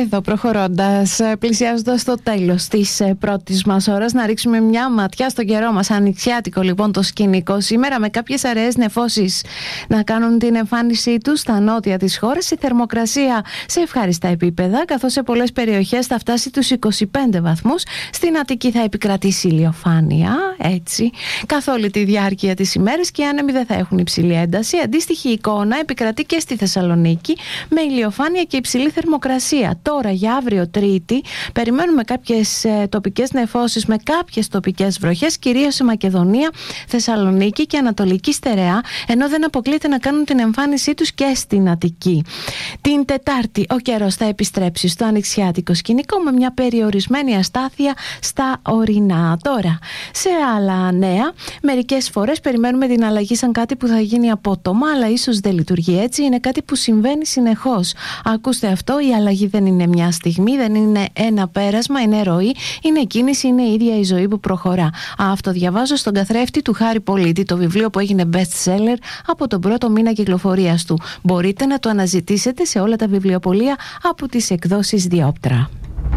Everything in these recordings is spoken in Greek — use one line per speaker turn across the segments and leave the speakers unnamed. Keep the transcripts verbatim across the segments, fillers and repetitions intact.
εδώ προχωρώντας, πλησιάζοντας το τέλος της πρώτης μας ώρας, να ρίξουμε μια ματιά στο καιρό μας. Ανοιξιάτικο λοιπόν το σκηνικό σήμερα, με κάποιες αραιές νεφώσεις να κάνουν την εμφάνισή τους στα νότια της χώρας. Η θερμοκρασία σε ευχάριστα επίπεδα, καθώς σε πολλές περιοχές θα φτάσει τους είκοσι πέντε βαθμούς. Στην Αττική θα επικρατήσει ηλιοφάνεια, έτσι, καθ' όλη τη διάρκεια της ημέρας, και οι άνεμοι δεν θα έχουν υψηλή ένταση. Αντίστοιχη εικόνα επικρατεί και στη Θεσσαλονίκη, με ηλιοφάνεια και υψηλή θερμοκρασία. Τώρα για αύριο Τρίτη περιμένουμε κάποιες ε, τοπικές νεφώσεις με κάποιες τοπικές βροχές, κυρίως σε Μακεδονία, Θεσσαλονίκη και Ανατολική Στερεά, ενώ δεν αποκλείεται να κάνουν την εμφάνισή τους και στην Αττική. Την Τετάρτη ο καιρός θα επιστρέψει στο ανοιξιάτικο σκηνικό, με μια περιορισμένη αστάθεια στα ορεινά. Τώρα, σε άλλα νέα, μερικές φορές περιμένουμε την αλλαγή σαν κάτι που θα γίνει απότομα, αλλά ίσως δεν λειτουργεί έτσι. Είναι κάτι που συμβαίνει συνεχώς. Ακούστε αυτό, η αλλαγή δεν είναι μια στιγμή, δεν είναι ένα πέρασμα, είναι ροή, είναι κίνηση, είναι η ίδια η ζωή που προχωρά. Αυτό διαβάζω στον καθρέφτη του Χάρη Πολίτη, το βιβλίο που έγινε best seller από τον πρώτο μήνα κυκλοφορίας του. Μπορείτε να το αναζητήσετε σε όλα τα βιβλιοπωλεία από τις εκδόσεις Διόπτρα.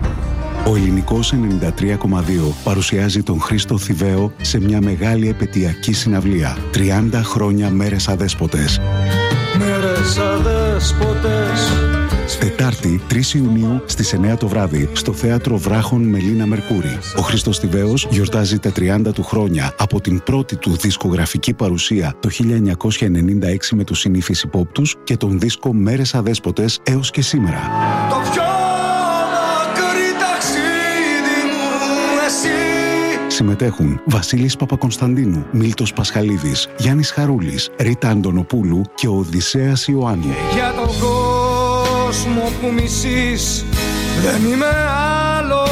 Ο Ελληνικός ενενήντα τρία κόμμα δύο παρουσιάζει τον Χρήστο Θηβαίο σε μια μεγάλη επαιτειακή συναυλία. τριάντα χρόνια μέρες αδέσποτες.
Μέρες αδέσποτες.
Τετάρτη, τρεις Ιουνίου στις εννιά το βράδυ, στο Θέατρο Βράχων Μελίνα Μερκούρη. Ο Χρήστος Θηβαίος γιορτάζει τα τριάντα του χρόνια από την πρώτη του δισκογραφική παρουσία το χίλια εννιακόσια ενενήντα έξι με τους συνήθεις υπόπτους και τον δίσκο Μέρες Αδέσποτες έως και σήμερα.
Το πιο μακρύ ταξίδι μου εσύ.
Συμμετέχουν Βασίλης Παπακονσταντίνου, Μίλτος Πασχαλίδης, Γιάννης Χαρούλης, Ρίτα Αντωνοπούλου και ο Οδυσσέας Ιωάννου.
Για τον κόσμο που μισείς δεν είμαι άλλο.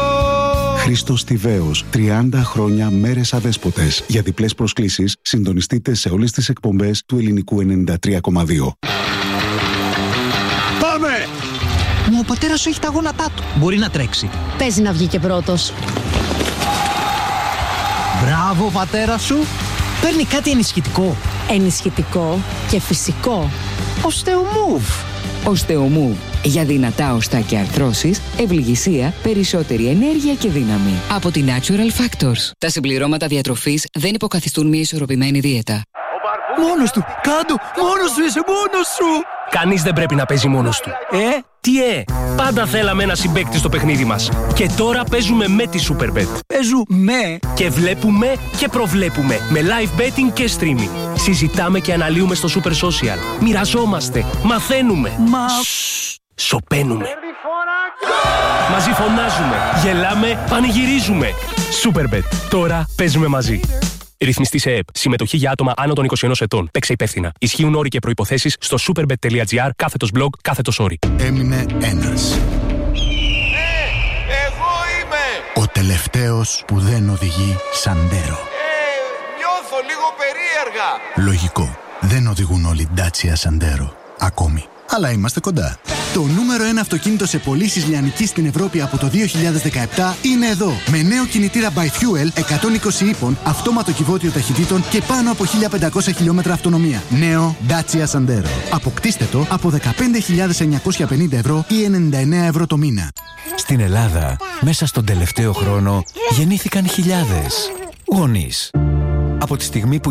Χρήστος Θηβαίος, τριάντα χρόνια μέρες αδέσποτες. Για διπλές προσκλήσεις συντονιστείτε σε όλες τις εκπομπές του Ελληνικού ενενήντα τρία κόμμα δύο.
Πάμε! Μα ο πατέρας σου έχει τα γόνατά του. Μπορεί να τρέξει.
Παίζει να βγει και πρώτος.
Μπράβο, πατέρα σου. Παίρνει κάτι ενισχυτικό.
Ενισχυτικό και φυσικό.
Osteomove.
Osteomove. Για δυνατά οστά και αρθρώσεις, ευληγησία, περισσότερη ενέργεια και δύναμη. Από τη Natural Factors. Τα συμπληρώματα διατροφής δεν υποκαθιστούν μια ισορροπημένη δίαιτα.
Μόνος του. Κάντο. Μόνος σου είσαι, μόνος σου.
Κανείς δεν πρέπει να παίζει μόνος του.
Ε?
Τι ε? Πάντα θέλαμε ένα συμπαίκτη στο παιχνίδι μας. Και τώρα παίζουμε με τη Superbet.
Παίζουμε.
Και βλέπουμε και προβλέπουμε. Με live betting και streaming. Συζητάμε και αναλύουμε στο Super Social. Μοιραζόμαστε. Μαθαίνουμε.
Μα...
Σωπαίνουμε. Μαζί φωνάζουμε. Γελάμε. Πανηγυρίζουμε. Superbet. Τώρα παίζουμε μαζί. Ρυθμιστή σε ΕΕΠ. Συμμετοχή για άτομα άνω των είκοσι ενός ετών. Παίξε υπεύθυνα. Ισχύουν όροι και προϋποθέσεις στο superbet.gr κάθετος blog κάθετος όροι.
Έμεινε ένας.
Ε, εγώ είμαι.
Ο τελευταίος που δεν οδηγεί Σαντέρο.
Ε, νιώθω λίγο περίεργα.
Λογικό. Δεν οδηγούν όλοι Dacia Sandero. Ακόμη. Αλλά είμαστε κοντά. Το νούμερο ένα αυτοκίνητο σε πωλήσεις λιανικής στην Ευρώπη από το δύο χιλιάδες δεκαεπτά είναι εδώ. Με νέο κινητήρα by Fuel εκατόν είκοσι ύπων, αυτόματο κυβότιο ταχυτήτων και πάνω από χίλια πεντακόσια χιλιόμετρα αυτονομία. Νέο Dacia Sandero. Αποκτήστε το από δεκαπέντε χιλιάδες εννιακόσια πενήντα ευρώ ή ενενήντα εννέα ευρώ το μήνα.
Στην Ελλάδα, μέσα στον τελευταίο χρόνο, γεννήθηκαν χιλιάδες γονείς. Από τη στιγμή που